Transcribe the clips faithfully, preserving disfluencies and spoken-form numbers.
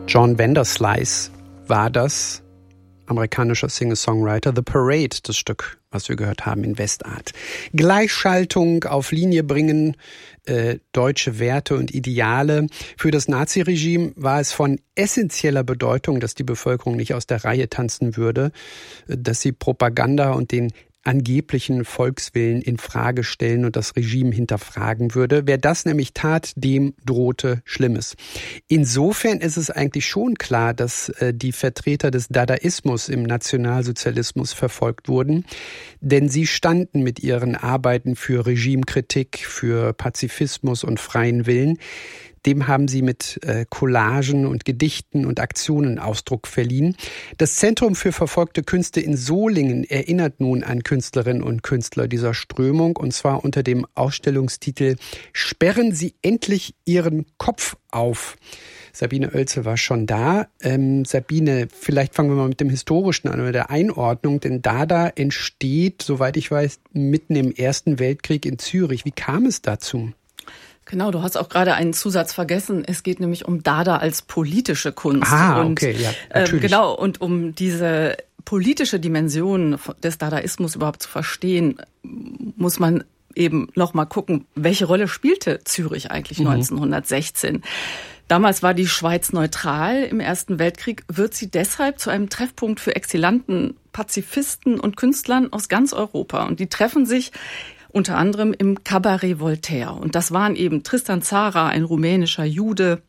John Vanderslice war das, amerikanischer Singer-Songwriter. The Parade, das Stück, was wir gehört haben in Westart. Gleichschaltung, auf Linie bringen, äh, deutsche Werte und Ideale. Für das Naziregime war es von essentieller Bedeutung, dass die Bevölkerung nicht aus der Reihe tanzen würde, dass sie Propaganda und den angeblichen Volkswillen in Frage stellen und das Regime hinterfragen würde. Wer das nämlich tat, dem drohte Schlimmes. Insofern ist es eigentlich schon klar, dass äh, die Vertreter des Dadaismus im Nationalsozialismus verfolgt wurden, denn sie standen mit ihren Arbeiten für Regimekritik, für Pazifismus und freien Willen. Dem haben sie mit äh, Collagen und Gedichten und Aktionen Ausdruck verliehen. Das Zentrum für verfolgte Künste in Solingen erinnert nun an Künstlerinnen und Künstler dieser Strömung, und zwar unter dem Ausstellungstitel »Sperren Sie endlich Ihren Kopf auf«. Sabine Oelze war schon da. Ähm, Sabine, vielleicht fangen wir mal mit dem Historischen an, mit der Einordnung, denn Dada entsteht, soweit ich weiß, mitten im Ersten Weltkrieg in Zürich. Wie kam es dazu? Genau, du hast auch gerade einen Zusatz vergessen. Es geht nämlich um Dada als politische Kunst. Ah, und, okay, ja, natürlich. Äh, genau, und um diese politische Dimension des Dadaismus überhaupt zu verstehen, muss man eben noch mal gucken, welche Rolle spielte Zürich eigentlich mhm. neunzehnhundertsechzehn. Damals war die Schweiz neutral im Ersten Weltkrieg, wird sie deshalb zu einem Treffpunkt für Exilanten, Pazifisten und Künstlern aus ganz Europa. Und die treffen sich unter anderem im Cabaret Voltaire. Und das waren eben Tristan Tzara, ein rumänischer Jude,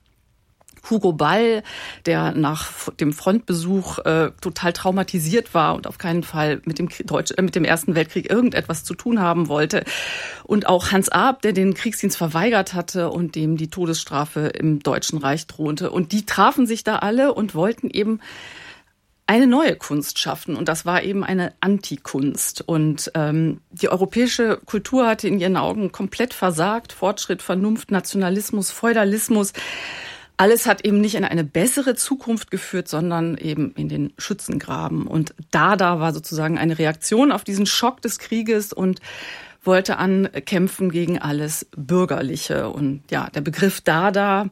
Hugo Ball, der nach dem Frontbesuch äh, total traumatisiert war und auf keinen Fall mit dem, Deutsch, äh, mit dem Ersten Weltkrieg irgendetwas zu tun haben wollte. Und auch Hans Arp, der den Kriegsdienst verweigert hatte und dem die Todesstrafe im Deutschen Reich drohte. Und die trafen sich da alle und wollten eben eine neue Kunst schaffen, und das war eben eine Antikunst. Und ähm, die europäische Kultur hatte in ihren Augen komplett versagt. Fortschritt, Vernunft, Nationalismus, Feudalismus. Alles hat eben nicht in eine bessere Zukunft geführt, sondern eben in den Schützengraben. Und Dada war sozusagen eine Reaktion auf diesen Schock des Krieges und wollte ankämpfen gegen alles Bürgerliche. Und ja, der Begriff Dada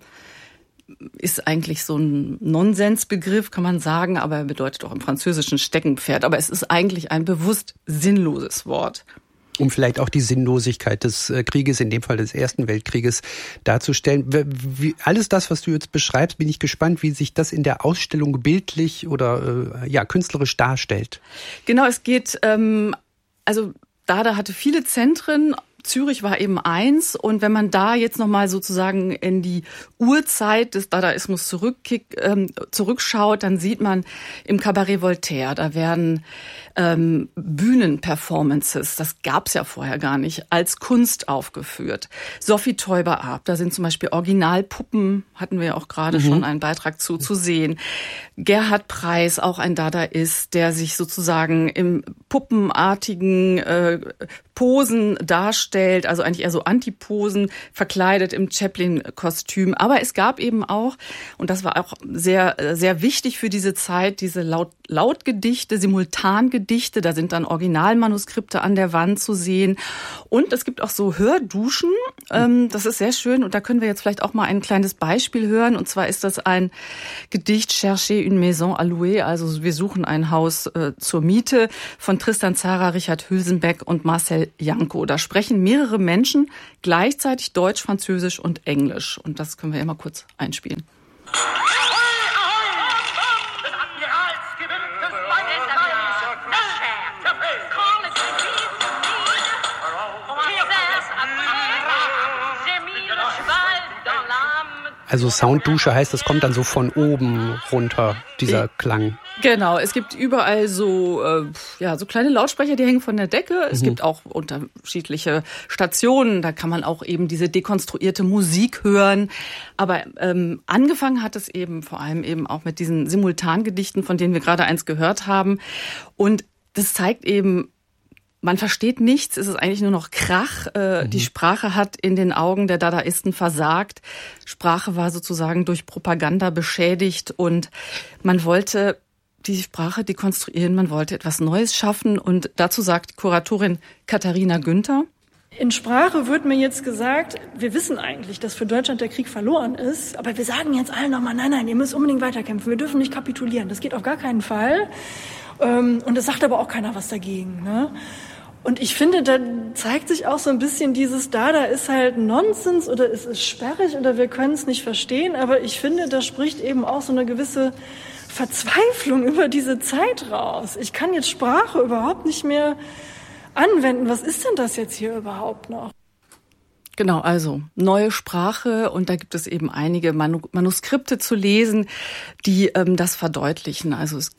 ist eigentlich so ein Nonsensbegriff, kann man sagen, aber er bedeutet auch im Französischen Steckenpferd. Aber es ist eigentlich ein bewusst sinnloses Wort. Um vielleicht auch die Sinnlosigkeit des Krieges, in dem Fall des Ersten Weltkrieges, darzustellen. Wie, alles das, was du jetzt beschreibst, bin ich gespannt, wie sich das in der Ausstellung bildlich oder äh, ja künstlerisch darstellt. Genau, es geht, ähm, also Dada hatte viele Zentren. Zürich war eben eins, und wenn man da jetzt nochmal sozusagen in die Urzeit des Dadaismus zurückkick, ähm, zurückschaut, dann sieht man im Cabaret Voltaire, da werden ähm, Bühnenperformances, das gab's ja vorher gar nicht, als Kunst aufgeführt. Sophie Teuber-Arp, da sind zum Beispiel Originalpuppen, hatten wir ja auch gerade mhm. schon einen Beitrag zu, zu sehen. Gerhard Preis, auch ein Dadaist, der sich sozusagen im puppenartigen äh, Posen darstellt, also eigentlich eher so Antiposen, verkleidet im Chaplin-Kostüm. Aber es gab eben auch, und das war auch sehr, sehr wichtig für diese Zeit, diese Laut, Lautgedichte, Simultangedichte, da sind dann Originalmanuskripte an der Wand zu sehen. Und es gibt auch so Hörduschen, ähm, das ist sehr schön, und da können wir jetzt vielleicht auch mal ein kleines Beispiel hören. Und zwar ist das ein Gedicht, Cherchez une maison à louer, also wir suchen ein Haus äh, zur Miete, von Tristan Tzara, Richard Hülsenbeck und Marcel Janko. Da sprechen mehrere Menschen gleichzeitig Deutsch, Französisch und Englisch. Und das können wir ja mal kurz einspielen. Also Sounddusche heißt, das kommt dann so von oben runter, dieser Klang. Genau, es gibt überall so, äh, ja, so kleine Lautsprecher, die hängen von der Decke. Es mhm. gibt auch unterschiedliche Stationen, da kann man auch eben diese dekonstruierte Musik hören. Aber ähm, angefangen hat es eben vor allem eben auch mit diesen Simultangedichten, von denen wir gerade eins gehört haben. Und das zeigt eben, man versteht nichts, es ist eigentlich nur noch Krach. Äh, mhm. Die Sprache hat in den Augen der Dadaisten versagt. Sprache war sozusagen durch Propaganda beschädigt, und man wollte die Sprache dekonstruieren, man wollte etwas Neues schaffen. Und dazu sagt Kuratorin Katharina Günther: In Sprache wird mir jetzt gesagt, wir wissen eigentlich, dass für Deutschland der Krieg verloren ist, aber wir sagen jetzt allen nochmal, nein, nein, ihr müsst unbedingt weiterkämpfen, wir dürfen nicht kapitulieren, das geht auf gar keinen Fall. Und es sagt aber auch keiner was dagegen, ne? Und ich finde, da zeigt sich auch so ein bisschen dieses, da, da ist halt Nonsens oder es ist sperrig oder wir können es nicht verstehen, aber ich finde, da spricht eben auch so eine gewisse Verzweiflung über diese Zeit raus. Ich kann jetzt Sprache überhaupt nicht mehr anwenden. Was ist denn das jetzt hier überhaupt noch? Genau, also neue Sprache, und da gibt es eben einige Manuskripte zu lesen, die ähm, das verdeutlichen. Also es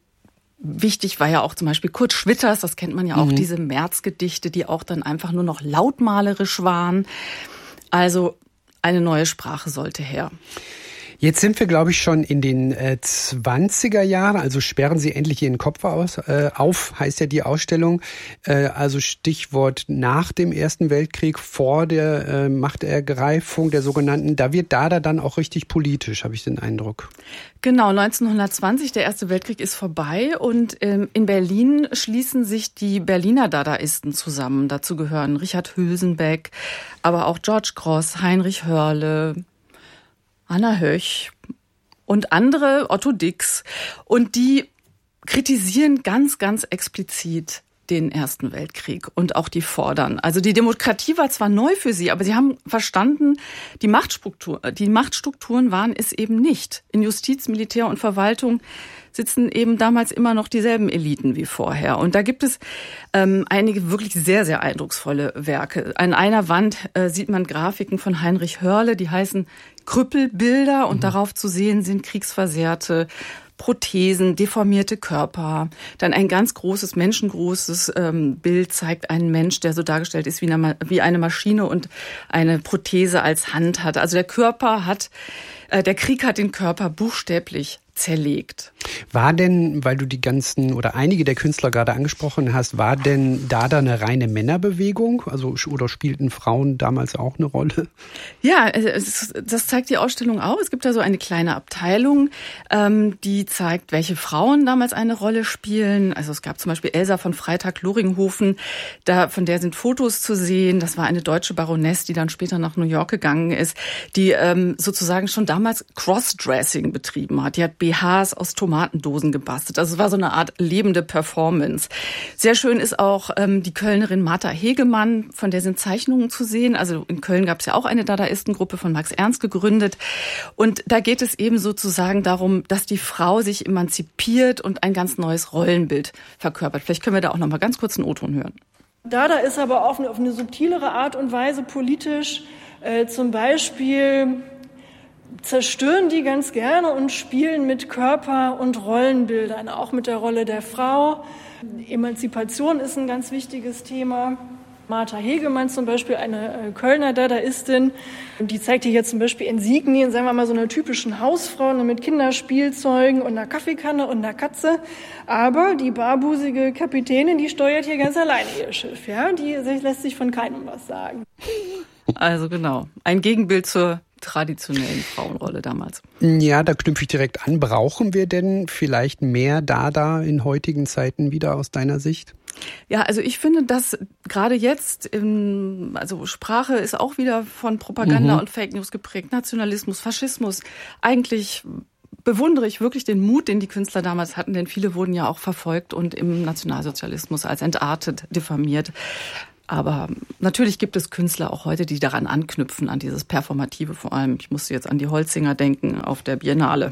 Wichtig war ja auch zum Beispiel Kurt Schwitters, das kennt man ja auch, mhm. diese Märzgedichte, die auch dann einfach nur noch lautmalerisch waren. Also eine neue Sprache sollte her. Jetzt sind wir, glaube ich, schon in den äh, zwanziger Jahren, also sperren Sie endlich Ihren Kopf aus, äh, auf, heißt ja die Ausstellung. Äh, also Stichwort nach dem Ersten Weltkrieg, vor der äh, Machtergreifung der sogenannten, da wird Dada dann auch richtig politisch, habe ich den Eindruck. Genau, neunzehnhundertzwanzig, der Erste Weltkrieg ist vorbei und ähm, in Berlin schließen sich die Berliner Dadaisten zusammen. Dazu gehören Richard Hülsenbeck, aber auch George Grosz, Heinrich Hörle, Anna Höch und andere, Otto Dix. Und die kritisieren ganz, ganz explizit den Ersten Weltkrieg und auch die fordern. Also die Demokratie war zwar neu für sie, aber sie haben verstanden, die Machtstruktur, die Machtstrukturen waren es eben nicht. In Justiz, Militär und Verwaltung sitzen eben damals immer noch dieselben Eliten wie vorher. Und da gibt es ähm, einige wirklich sehr, sehr eindrucksvolle Werke. An einer Wand äh, sieht man Grafiken von Heinrich Hörle, die heißen Krüppelbilder, und mhm. darauf zu sehen sind kriegsversehrte Prothesen, deformierte Körper. Dann ein ganz großes, menschengroßes ähm, Bild zeigt einen Mensch, der so dargestellt ist wie eine, wie eine Maschine und eine Prothese als Hand hat. Also der Körper hat, äh, der Krieg hat den Körper buchstäblich zerlegt. War denn, weil du die ganzen oder einige der Künstler gerade angesprochen hast, war denn Dada eine reine Männerbewegung? Also oder spielten Frauen damals auch eine Rolle? Ja, es, das zeigt die Ausstellung auch. Es gibt da so eine kleine Abteilung, ähm, die zeigt, welche Frauen damals eine Rolle spielen. Also es gab zum Beispiel Elsa von Freytag-Loringhofen, da von der sind Fotos zu sehen. Das war eine deutsche Baroness, die dann später nach New York gegangen ist, die ähm, sozusagen schon damals Crossdressing betrieben hat. Die hat B Hs aus Tomatendosen gebastelt. Also es war so eine Art lebende Performance. Sehr schön ist auch ähm, die Kölnerin Martha Hegemann, von der sind Zeichnungen zu sehen. Also in Köln gab es ja auch eine Dadaistengruppe von Max Ernst gegründet. Und da geht es eben sozusagen darum, dass die Frau sich emanzipiert und ein ganz neues Rollenbild verkörpert. Vielleicht können wir da auch noch mal ganz kurz einen O-Ton hören. Dada ist aber auf eine, auf eine subtilere Art und Weise politisch. Äh, zum Beispiel zerstören die ganz gerne und spielen mit Körper und Rollenbildern, auch mit der Rolle der Frau. Emanzipation ist ein ganz wichtiges Thema. Martha Hegemann zum Beispiel, eine Kölner Dadaistin, die zeigt hier zum Beispiel Insignien, sagen wir mal, so einer typischen Hausfrau mit Kinderspielzeugen und einer Kaffeekanne und einer Katze. Aber die barbusige Kapitänin, die steuert hier ganz alleine ihr Schiff. Ja? Die lässt sich von keinem was sagen. Also genau, ein Gegenbild zur traditionellen Frauenrolle damals. Ja, da knüpfe ich direkt an. Brauchen wir denn vielleicht mehr Dada in heutigen Zeiten wieder aus deiner Sicht? Ja, also ich finde, dass gerade jetzt, also Sprache ist auch wieder von Propaganda mhm. und Fake News geprägt, Nationalismus, Faschismus. Eigentlich bewundere ich wirklich den Mut, den die Künstler damals hatten, denn viele wurden ja auch verfolgt und im Nationalsozialismus als entartet, diffamiert. Aber natürlich gibt es Künstler auch heute, die daran anknüpfen, an dieses Performative vor allem. Ich musste jetzt an die Holzinger denken auf der Biennale.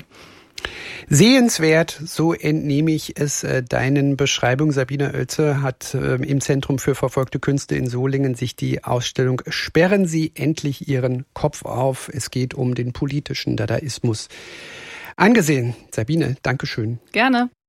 Sehenswert, so entnehme ich es äh, deinen Beschreibungen. Sabine Oelze hat äh, im Zentrum für verfolgte Künste in Solingen sich die Ausstellung Sperren Sie endlich Ihren Kopf auf. Es geht um den politischen Dadaismus angesehen. Sabine, Dankeschön. Gerne.